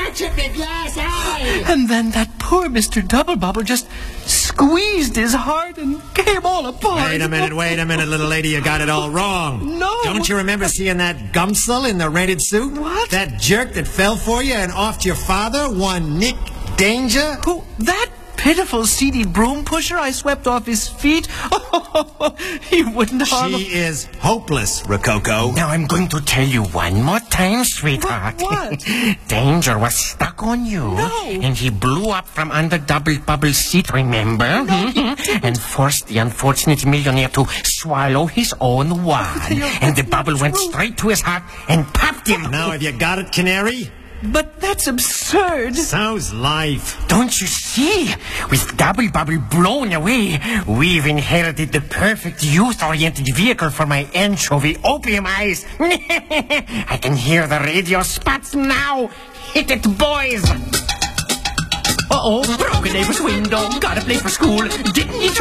fractured my glass eye. And then that poor Mr. Double Bubble just squeezed his heart and came all apart. Wait a minute, little lady. You got it all wrong. No. Don't you remember seeing that Gumsel in the rented suit? What? That jerk that fell for you and offed your father, one Nick Danger? Who? That pitiful, seedy broom pusher I swept off his feet? Oh, he wouldn't harm... She is hopeless, Rococo. Now I'm going to tell you one more time, sweetheart. What? Danger was stuck on you. No. And he blew up from under Double Bubble's seat, remember? No, and forced the unfortunate millionaire to swallow his own wad. And the bubble went straight to his heart and popped him. Now have you got it, Canary? But that's absurd. So's life. Don't you see? With Double Bubble blown away, we've inherited the perfect youth-oriented vehicle for my anchovy opium eyes. I can hear the radio spots now. Hit it, boys. Uh-oh, broken neighbor's window. Gotta play for school. Didn't you